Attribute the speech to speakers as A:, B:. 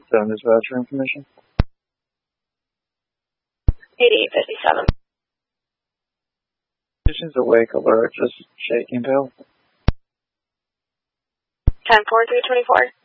A: 7 dispatcher information.
B: 8857.
A: Patient's awake, alert, just shaking, Bill.
B: 10-4-324.